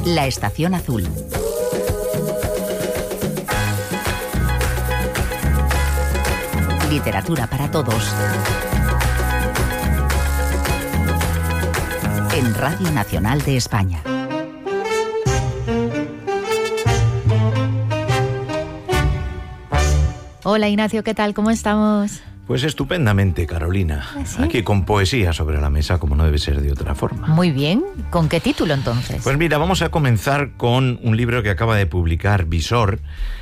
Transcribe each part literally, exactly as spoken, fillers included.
La Estación Azul. Literatura para todos. En Radio Nacional de España. Hola Ignacio, ¿qué tal? ¿Cómo estamos? Pues estupendamente, Carolina. ¿Sí? Aquí con poesía sobre la mesa, como no debe ser de otra forma. Muy bien. ¿Con qué título entonces? Pues mira, vamos a comenzar con un libro que acaba de publicar Visor,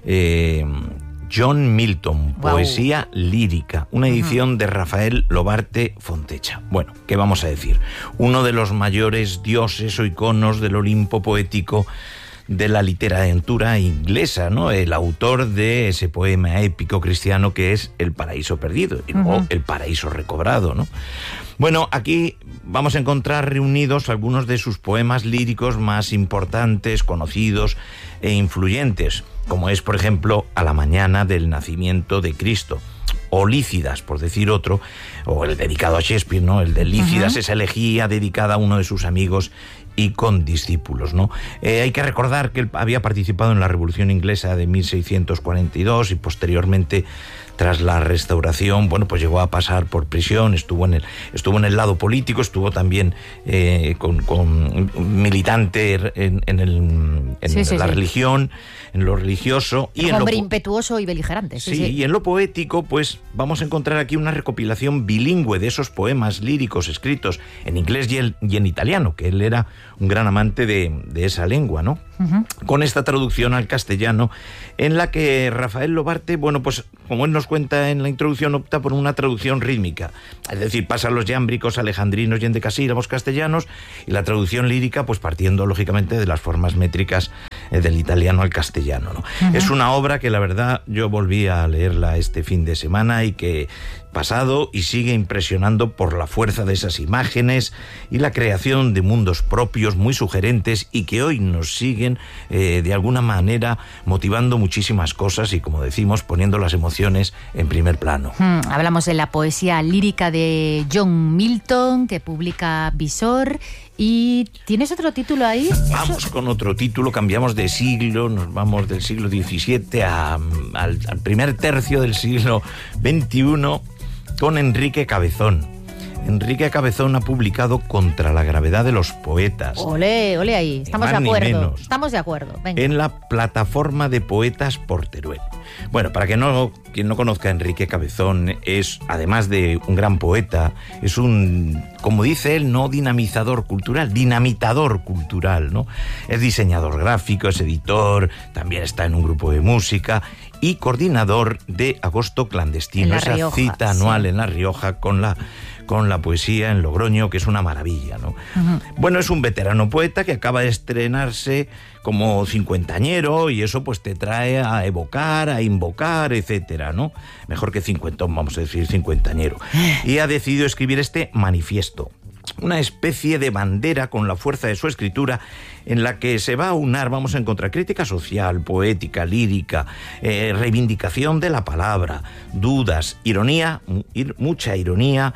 eh, John Milton, Wow. Poesía lírica, una edición uh-huh. de Rafael Lobarte Fontecha. Bueno, ¿qué vamos a decir? Uno de los mayores dioses o iconos del Olimpo poético de la literatura inglesa, ¿no? El autor de ese poema épico cristiano que es El paraíso perdido, y luego uh-huh. El paraíso recobrado, ¿no? Bueno, aquí vamos a encontrar reunidos algunos de sus poemas líricos más importantes, conocidos e influyentes, como es, por ejemplo, A la mañana del nacimiento de Cristo, o Lícidas, por decir otro, o el dedicado a Shakespeare, ¿no? El de Lícidas, uh-huh. esa elegía dedicada a uno de sus amigos y condiscípulos, ¿no? Eh, hay que recordar que él había participado en la Revolución Inglesa de mil seiscientos cuarenta y dos y posteriormente, tras la Restauración, bueno, pues llegó a pasar por prisión, estuvo en el, estuvo en el lado político, estuvo también eh, con, con militante en, en, el, en sí, sí, la sí. religión, en lo religioso. Y un en hombre lo, impetuoso y beligerante. Sí, sí, sí, y en lo poético, pues vamos a encontrar aquí una recopilación bilingüe de esos poemas líricos escritos en inglés y, el, y en italiano, que él era un gran amante de, de esa lengua, ¿no? Uh-huh. Con esta traducción al castellano, en la que Rafael Lobarte, bueno, pues como él nos cuenta en la introducción, opta por una traducción rítmica, es decir, pasa los yámbricos alejandrinos y endecasílabos castellanos, y la traducción lírica, pues partiendo lógicamente de las formas métricas eh, del italiano al castellano, ¿no? Uh-huh. Es una obra que la verdad yo volví a leerla este fin de semana y que pasado y sigue impresionando por la fuerza de esas imágenes y la creación de mundos propios muy sugerentes y que hoy nos siguen eh, de alguna manera motivando muchísimas cosas y, como decimos, poniendo las emociones en primer plano. Hmm, hablamos de la poesía lírica de John Milton, que publica Visor. ¿Y tienes otro título ahí? Vamos con otro título, cambiamos de siglo, nos vamos del siglo diecisiete a, al, al primer tercio del siglo veintiuno con Enrique Cabezón. Enrique Cabezón ha publicado Contra la gravedad de los poetas. Olé, olé ahí, estamos de acuerdo. Estamos de acuerdo. Venga. En la plataforma de poetas por Teruel. Bueno, para que no, quien no conozca a Enrique Cabezón, es, además de un gran poeta, es un, como dice él, no dinamizador cultural, dinamitador cultural, ¿no? Es diseñador gráfico, es editor, también está en un grupo de música y coordinador de Agosto Clandestino, esa Rioja, cita anual sí. en La Rioja con la con la poesía en Logroño, que es una maravilla, ¿no? Uh-huh. Bueno, es un veterano poeta que acaba de estrenarse como cincuentañero y eso pues te trae a evocar, a invocar, etcétera, ¿no? Mejor que cincuentón, vamos a decir cincuentañero. Y ha decidido escribir este manifiesto, una especie de bandera con la fuerza de su escritura en la que se va a unar, vamos a encontrar crítica social, poética, lírica, eh, reivindicación de la palabra, dudas, ironía, mucha ironía,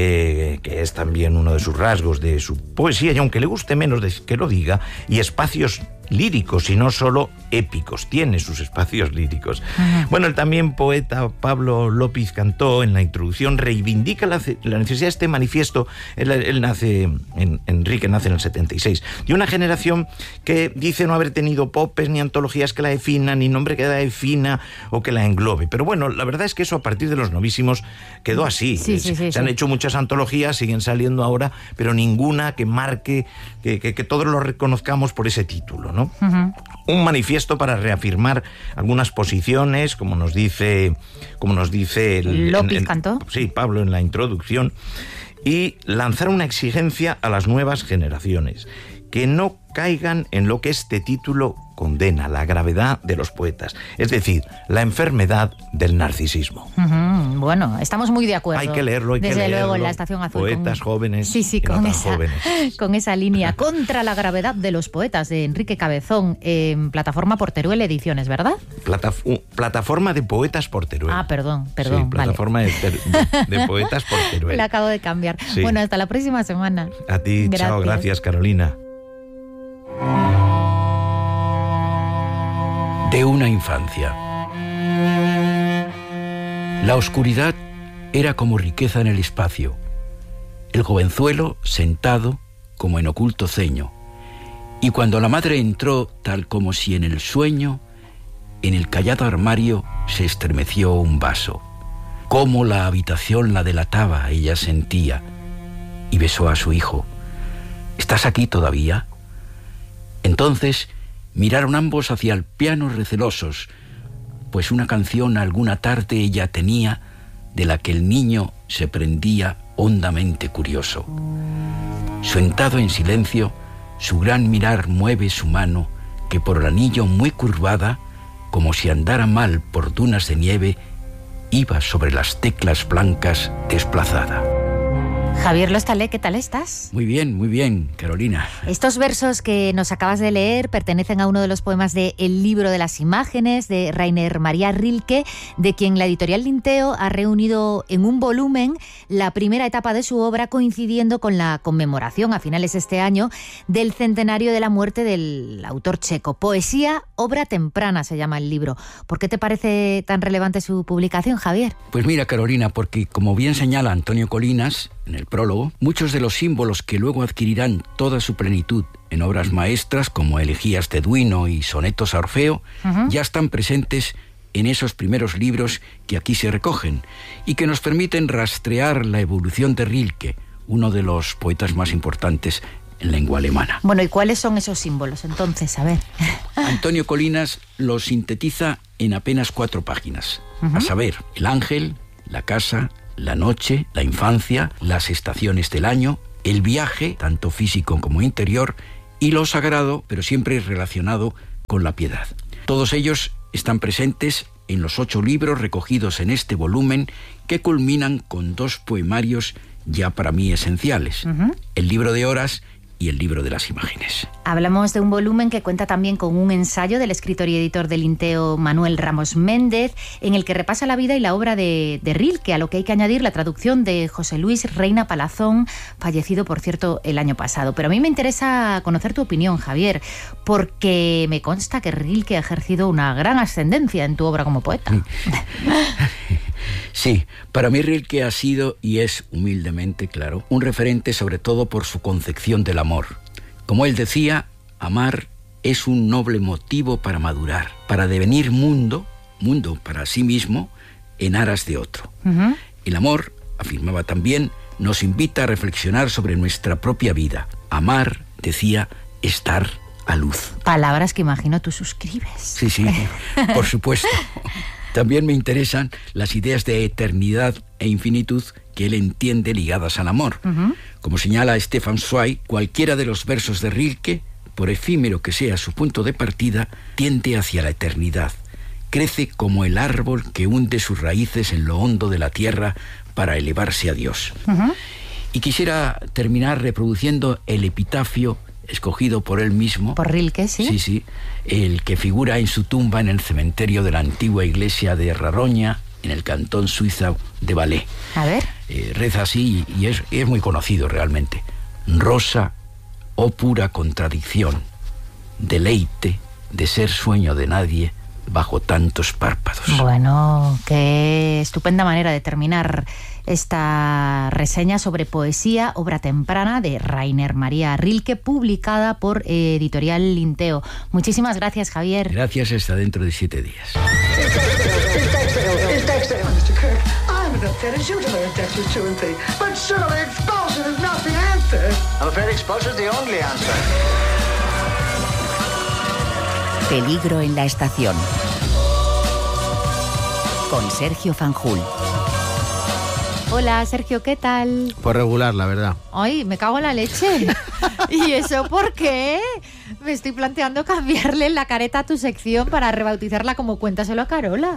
eh, que es también uno de sus rasgos de su poesía, y aunque le guste menos de que lo diga, y espacios líricos y no solo épicos, tiene sus espacios líricos. Uh-huh. Bueno, el también poeta Pablo López Cantó en la introducción reivindica la, la necesidad de este manifiesto. Él, él nace, en, Enrique nace en el setenta y seis, de una generación que dice no haber tenido popes ni antologías que la definan, ni nombre que la defina o que la englobe. Pero bueno, la verdad es que eso a partir de los novísimos quedó así. Sí, sí, sí, se sí. han hecho muchas antologías, siguen saliendo ahora, pero ninguna que marque, que, que, que todos lo reconozcamos por ese título, ¿no? Uh-huh. Un manifiesto para reafirmar algunas posiciones, como nos dice, como nos dice el, López Cantó. Sí, Pablo en la introducción, y lanzar una exigencia a las nuevas generaciones, que no caigan en lo que este título condena, la gravedad de los poetas, es decir, la enfermedad del narcisismo. Uh-huh. Bueno, estamos muy de acuerdo. Hay que leerlo, hay Desde que leerlo. luego en la Estación Azul. Poetas con... jóvenes sí, sí, y con no tan esa, jóvenes. con esa línea. Contra la gravedad de los poetas, de Enrique Cabezón, en plataforma por Teruel Ediciones, ¿verdad? Plataf- uh, plataforma de poetas por Teruel. Ah, perdón, perdón. Sí, plataforma vale. de, ter- de, de poetas por Teruel. La acabo de cambiar. Sí. Bueno, hasta la próxima semana. A ti, gracias. Chao, gracias, Carolina. De una infancia. La oscuridad era como riqueza en el espacio. El jovenzuelo sentado como en oculto ceño. Y cuando la madre entró, tal como si en el sueño, en el callado armario se estremeció un vaso. Cómo la habitación la delataba, ella sentía, y besó a su hijo. ¿Estás aquí todavía? Entonces miraron ambos hacia el piano recelosos, pues una canción alguna tarde ella tenía, de la que el niño se prendía hondamente curioso. Sentado en silencio, su gran mirar mueve su mano, que por el anillo muy curvada, como si andara mal por dunas de nieve, iba sobre las teclas blancas desplazada. Javier Lostalé, ¿qué tal estás? Muy bien, muy bien, Carolina. Estos versos que nos acabas de leer pertenecen a uno de los poemas de El libro de las imágenes, de Rainer Maria Rilke, de quien la editorial Linteo ha reunido en un volumen la primera etapa de su obra, coincidiendo con la conmemoración a finales de este año del centenario de la muerte del autor checo. Poesía, obra temprana se llama el libro. ¿Por qué te parece tan relevante su publicación, Javier? Pues mira, Carolina, porque como bien señala Antonio Colinas en el prólogo, muchos de los símbolos que luego adquirirán toda su plenitud en obras maestras como Elegías de Duino y Sonetos a Orfeo, uh-huh. ya están presentes en esos primeros libros que aquí se recogen y que nos permiten rastrear la evolución de Rilke, uno de los poetas más importantes en lengua alemana. Bueno, ¿y cuáles son esos símbolos entonces? A ver. Antonio Colinas los sintetiza en apenas cuatro páginas, uh-huh. a saber, el ángel, la casa, la noche, la infancia, las estaciones del año, el viaje, tanto físico como interior, y lo sagrado, pero siempre relacionado con la piedad. Todos ellos están presentes en los ocho libros recogidos en este volumen, que culminan con dos poemarios ya para mí esenciales, uh-huh. el libro de horas y el libro de las imágenes. Hablamos de un volumen que cuenta también con un ensayo del escritor y editor del Linteo Manuel Ramos Méndez, en el que repasa la vida y la obra de, de Rilke, a lo que hay que añadir la traducción de José Luis Reina Palazón, fallecido, por cierto, el año pasado. Pero a mí me interesa conocer tu opinión, Javier, porque me consta que Rilke ha ejercido una gran ascendencia en tu obra como poeta. Sí, para mí Rilke ha sido y es, humildemente, claro, un referente sobre todo por su concepción del amor. Como él decía, amar es un noble motivo para madurar, para devenir mundo, mundo para sí mismo, en aras de otro. Uh-huh. El amor, afirmaba también, nos invita a reflexionar sobre nuestra propia vida. Amar, decía, es dar a luz. Palabras que imagino tú suscribes. Sí, sí, por supuesto. También me interesan las ideas de eternidad e infinitud que él entiende ligadas al amor. Uh-huh. Como señala Stefan Zweig, cualquiera de los versos de Rilke, por efímero que sea su punto de partida, tiende hacia la eternidad. Crece como el árbol que hunde sus raíces en lo hondo de la tierra para elevarse a Dios. Uh-huh. Y quisiera terminar reproduciendo el epitafio escogido por él mismo. Por Rilke, ¿sí? Sí, sí. El que figura en su tumba en el cementerio de la antigua iglesia de Raroña, en el cantón suizo de Valais. A ver. Eh, reza así y es, es muy conocido realmente. Rosa, oh pura contradicción, deleite de ser sueño de nadie bajo tantos párpados. Bueno, qué estupenda manera de terminar esta reseña sobre poesía, obra temprana de Rainer Maria Rilke, publicada por Editorial Linteo. Muchísimas gracias, Javier. Gracias, hasta dentro de siete días. Peligro en la estación. Con Sergio Fanjul. Hola, Sergio, ¿qué tal? Por regular, la verdad. Ay, me cago en la leche. ¿Y eso por qué? Me estoy planteando cambiarle la careta a tu sección para rebautizarla como Cuéntaselo a Carola.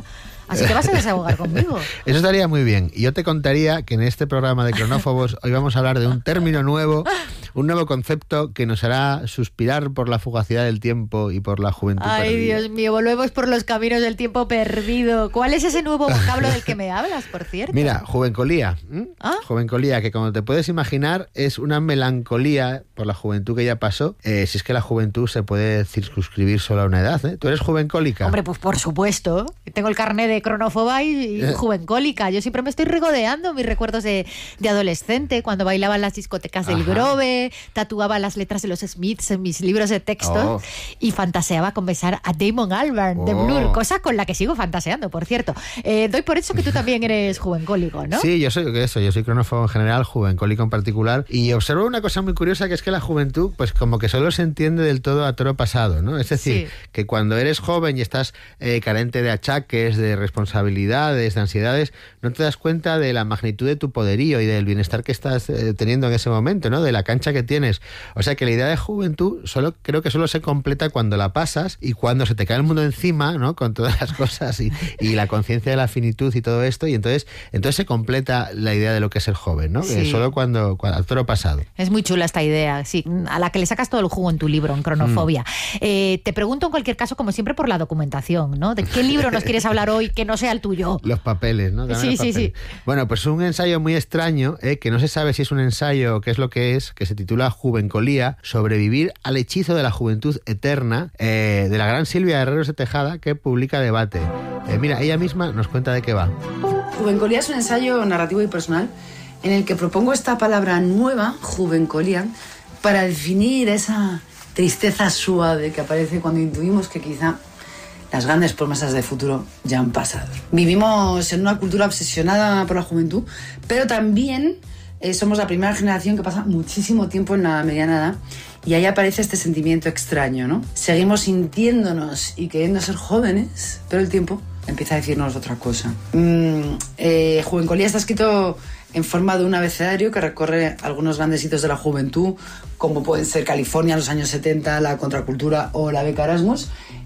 Así que vas a desahogar conmigo. Eso estaría muy bien. Y yo te contaría que en este programa de Cronófobos hoy vamos a hablar de un término nuevo, un nuevo concepto que nos hará suspirar por la fugacidad del tiempo y por la juventud Ay, perdida. Dios mío, volvemos por los caminos del tiempo perdido. ¿Cuál es ese nuevo vocablo del que me hablas, por cierto? Mira, juvencolía. ¿Mm? ¿Ah? Juvencolía, que como te puedes imaginar es una melancolía por la juventud que ya pasó. Eh, si es que la juventud se puede circunscribir solo a una edad, ¿eh? ¿Tú eres juvencólica? Hombre, pues por supuesto. Tengo el carné de cronófoba y, y juvencólica. Yo siempre me estoy regodeando mis recuerdos de, de adolescente, cuando bailaba en las discotecas del Ajá. Grove, tatuaba las letras de los Smiths en mis libros de texto Oh. y fantaseaba con besar a Damon Albarn de Oh. Blur, cosa con la que sigo fantaseando, por cierto. Eh, doy por eso que tú también eres juvencólico, ¿no? Sí, yo soy eso, yo soy cronófobo en general, juvencólico en particular, y observo una cosa muy curiosa, que es que la juventud, pues como que solo se entiende del todo a toro pasado, ¿no? Es decir, Sí. que cuando eres joven y estás eh, carente de achaques, de responsabilidades, de ansiedades, no te das cuenta de la magnitud de tu poderío y del bienestar que estás eh, teniendo en ese momento, ¿no? De la cancha que tienes. O sea que la idea de juventud solo creo que solo se completa cuando la pasas y cuando se te cae el mundo encima, ¿no? Con todas las cosas y, y la conciencia de la finitud y todo esto, y entonces entonces se completa la idea de lo que es el joven, ¿no? Sí. Que solo cuando, cuando a toro pasado. Es muy chula esta idea, sí, a la que le sacas todo el jugo en tu libro, en Cronofobia. Mm. Eh, te pregunto en cualquier caso, como siempre, por la documentación, ¿no? ¿De qué libro nos quieres hablar hoy que no sea el tuyo? Los papeles, ¿no? Dame Sí, los sí, papeles. sí. Bueno, pues un ensayo muy extraño, ¿eh? Que no se sabe si es un ensayo o qué es lo que es, que se titula Juvencolía, sobrevivir al hechizo de la juventud eterna, eh, de la gran Silvia Herreros de Tejada, que publica Debate. Eh, mira, ella misma nos cuenta de qué va. Juvencolía es un ensayo narrativo y personal en el que propongo esta palabra nueva, juvencolía, para definir esa tristeza suave que aparece cuando intuimos que quizá las grandes promesas de futuro ya han pasado. Vivimos en una cultura obsesionada por la juventud, pero también eh, somos la primera generación que pasa muchísimo tiempo en la mediana edad, y ahí aparece este sentimiento extraño, ¿no? Seguimos sintiéndonos y queriendo ser jóvenes, pero el tiempo empieza a decirnos otra cosa. Mm, eh, Juvencolía está escrito en forma de un abecedario que recorre algunos grandes hitos de la juventud, como pueden ser California en los años setenta, la contracultura o la beca Erasmus,